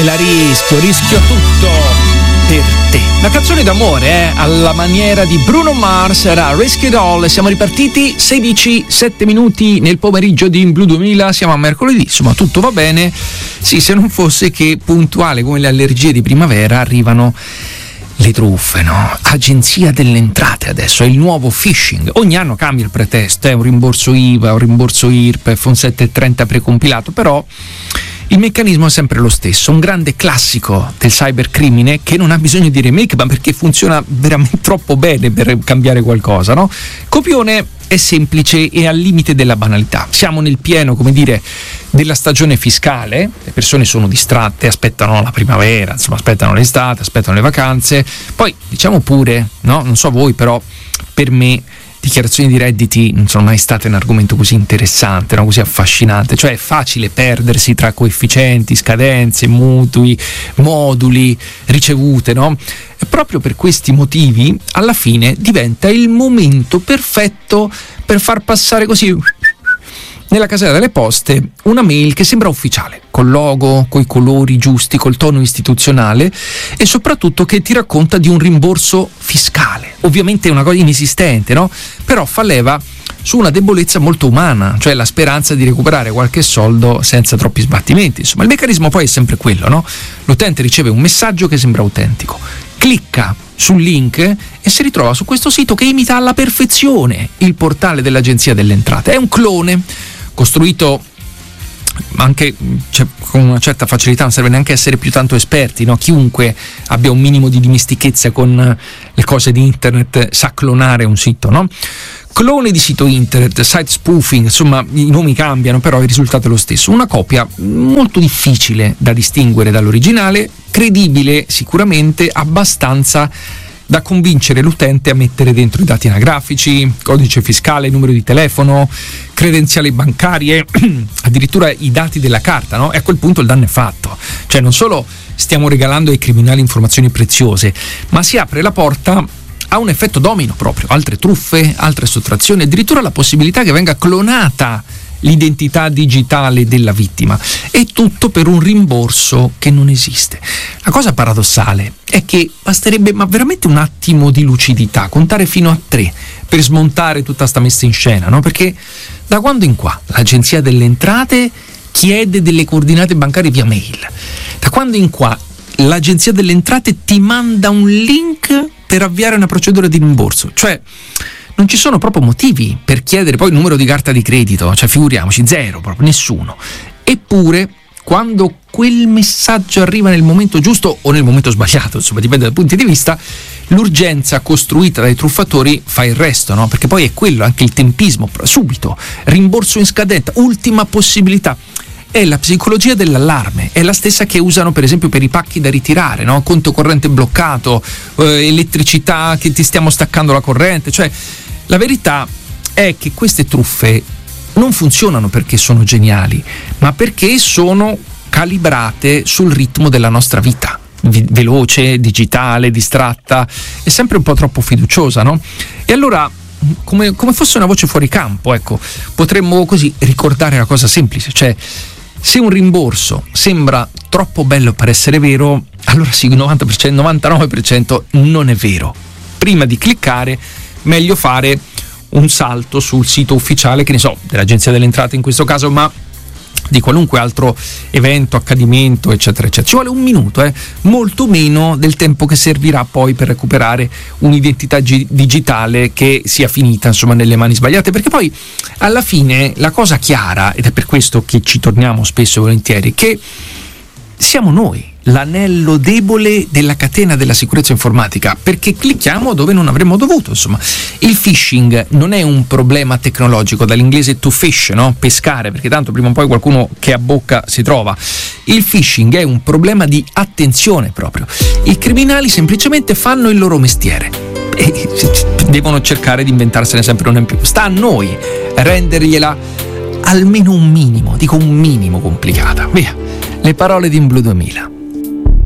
la rischio tutto per te. La canzone d'amore, alla maniera di Bruno Mars, era Risk It All. Siamo ripartiti 16:07 minuti nel pomeriggio di In Blu 2000, siamo a mercoledì, insomma tutto va bene. Sì, se non fosse che puntuale come le allergie di primavera arrivano le truffe, no? Agenzia delle Entrate adesso, è il nuovo phishing. Ogni anno cambia il pretesto, un rimborso IVA, un rimborso IRPEF, un 730 precompilato, però il meccanismo è sempre lo stesso, un grande classico del cybercrimine che non ha bisogno di remake, ma perché funziona veramente troppo bene per cambiare qualcosa, no? Copione è semplice e al limite della banalità. Siamo nel pieno, come dire, della stagione fiscale, le persone sono distratte, aspettano la primavera, insomma aspettano l'estate, aspettano le vacanze. Poi diciamo pure, no? Non so voi, però per me dichiarazioni di redditi non sono mai state un argomento così interessante, no? Così affascinante, cioè è facile perdersi tra coefficienti, scadenze, mutui, moduli, ricevute, no? E proprio per questi motivi alla fine diventa il momento perfetto per far passare così nella casella delle poste una mail che sembra ufficiale, col logo, coi colori giusti, col tono istituzionale e soprattutto che ti racconta di un rimborso fiscale. Ovviamente è una cosa inesistente, no? Però fa leva su una debolezza molto umana, cioè la speranza di recuperare qualche soldo senza troppi sbattimenti. Insomma, il meccanismo poi è sempre quello, no? L'utente riceve un messaggio che sembra autentico, clicca sul link e si ritrova su questo sito che imita alla perfezione il portale dell'Agenzia delle Entrate. È un clone costruito anche con una certa facilità, non serve neanche essere più tanto esperti, no? Chiunque abbia un minimo di dimestichezza con le cose di internet sa clonare un sito, no? Clone di sito internet, site spoofing, insomma i nomi cambiano, però il risultato è lo stesso. Una copia molto difficile da distinguere dall'originale, credibile sicuramente, abbastanza da convincere l'utente a mettere dentro i dati anagrafici, codice fiscale, numero di telefono, credenziali bancarie, addirittura i dati della carta, no? E a quel punto il danno è fatto. Cioè non solo stiamo regalando ai criminali informazioni preziose, ma si apre la porta a un effetto domino proprio, altre truffe, altre sottrazioni, addirittura la possibilità che venga clonata l'identità digitale della vittima, e tutto per un rimborso che non esiste. La cosa paradossale è che basterebbe ma veramente un attimo di lucidità, contare fino a 3 per smontare tutta sta messa in scena, no? Perché da quando in qua l'Agenzia delle Entrate chiede delle coordinate bancarie via mail, da quando in qua l'Agenzia delle Entrate ti manda un link per avviare una procedura di rimborso, cioè non ci sono proprio motivi per chiedere poi il numero di carta di credito, cioè figuriamoci, zero, proprio nessuno. Eppure quando quel messaggio arriva nel momento giusto o nel momento sbagliato, insomma dipende dai punti di vista, l'urgenza costruita dai truffatori fa il resto, no? Perché poi è quello anche il tempismo, subito, rimborso in scadenza, ultima possibilità. È la psicologia dell'allarme, è la stessa che usano per esempio per i pacchi da ritirare, no? Conto corrente bloccato, elettricità che ti stiamo staccando la corrente. Cioè la verità è che queste truffe non funzionano perché sono geniali, ma perché sono calibrate sul ritmo della nostra vita, veloce, digitale, distratta, è sempre un po' troppo fiduciosa, no? E allora come fosse una voce fuori campo, ecco, potremmo così ricordare una cosa semplice, cioè se un rimborso sembra troppo bello per essere vero, allora sì, 90%, 99% non è vero. Prima di cliccare, meglio fare un salto sul sito ufficiale, che ne so, dell'Agenzia delle Entrate in questo caso, ma di qualunque altro evento, accadimento, eccetera, eccetera. Ci vuole un minuto, molto meno del tempo che servirà poi per recuperare un'identità digitale che sia finita, insomma, nelle mani sbagliate, perché poi alla fine la cosa chiara, ed è per questo che ci torniamo spesso e volentieri, che siamo noi l'anello debole della catena della sicurezza informatica, perché clicchiamo dove non avremmo dovuto. Insomma, il phishing non è un problema tecnologico, dall'inglese to fish, no? Pescare, perché tanto prima o poi qualcuno che a bocca si trova. Il phishing è un problema di attenzione proprio. I criminali semplicemente fanno il loro mestiere e devono cercare di inventarsene sempre una in più. Sta a noi rendergliela almeno un minimo, dico un minimo complicata. Via, le parole di In Blu 2000.